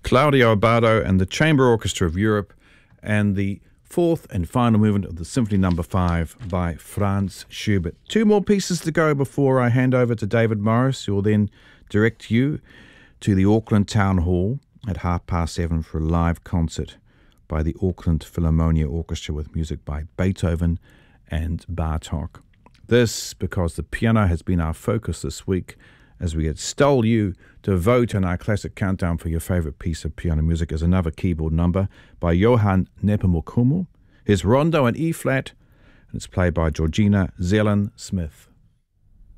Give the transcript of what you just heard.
Claudio Abbado and the Chamber Orchestra of Europe, and the fourth and final movement of the Symphony No. 5 by Franz Schubert. Two more pieces to go before I hand over to David Morris, who will then direct you to the Auckland Town Hall at 7:30 for a live concert by the Auckland Philharmonia Orchestra with music by Beethoven and Bartók. This because the piano has been our focus this week, as we had stole you to vote in our classic countdown for your favourite piece of piano music as another keyboard number by Johann Nepomucemo, his rondo in E-flat, and it's played by Georgina Zelen-Smith.